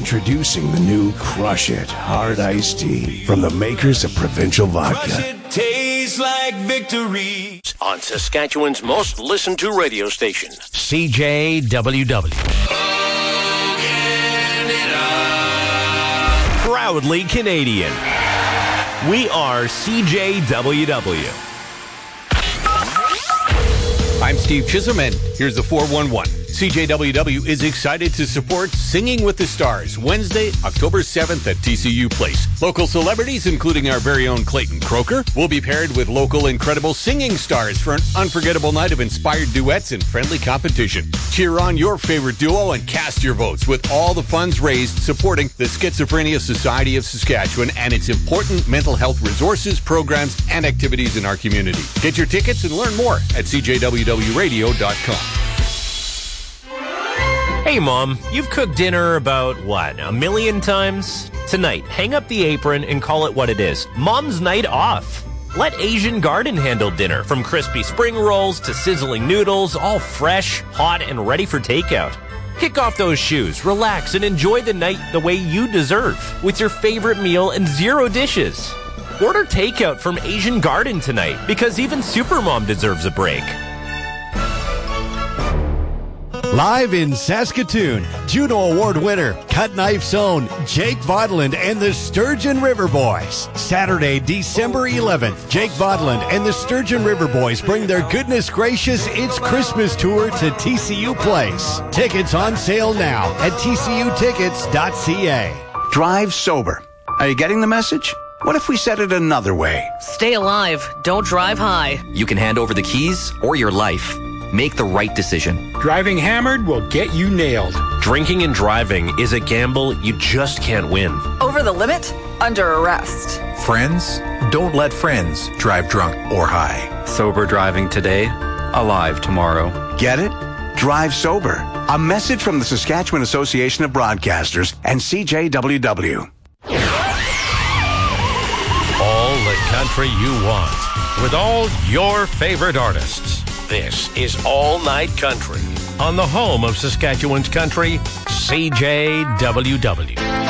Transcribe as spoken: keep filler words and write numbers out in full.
Introducing the new Crush It Hard Iced Tea from the makers of Provincial Vodka. Crush it, tastes like victory. On Saskatchewan's most listened to radio station, C J W W. Proudly Canadian. We are C J W W. I'm Steve Chisholm, and here's the four one one. C J W W is excited to support Singing with the Stars, Wednesday, October seventh at T C U Place. Local celebrities, including our very own Clayton Croker, will be paired with local incredible singing stars for an unforgettable night of inspired duets and friendly competition. Cheer on your favorite duo and cast your votes with all the funds raised supporting the Schizophrenia Society of Saskatchewan and its important mental health resources, programs, and activities in our community. Get your tickets and learn more at c j w w radio dot com. Hey, Mom, you've cooked dinner about, what, a million times? Tonight, hang up the apron and call it what it is. Mom's night off. Let Asian Garden handle dinner, from crispy spring rolls to sizzling noodles, all fresh, hot, and ready for takeout. Kick off those shoes, relax, and enjoy the night the way you deserve, with your favorite meal and zero dishes. Order takeout from Asian Garden tonight, because even Supermom deserves a break. Live in Saskatoon, Juno Award winner, Cut Knife's own Jake Vodland and the Sturgeon River Boys. Saturday, December eleventh, Jake Vodland and the Sturgeon River Boys bring their Goodness Gracious It's Christmas tour to T C U Place. Tickets on sale now at t c u tickets dot c a. Drive sober. Are you getting the message? What if we said it another way? Stay alive. Don't drive high. You can hand over the keys or your life. Make the right decision. Driving hammered will get you nailed. Drinking and driving is a gamble you just can't win. Over the limit? Under arrest. Friends, don't let friends drive drunk or high. Sober driving today, alive tomorrow. Get it? Drive sober. A message from the Saskatchewan Association of Broadcasters and C J W W. All the country you want, with all your favorite artists. This is All Night Country on the home of Saskatchewan's country, C J W W.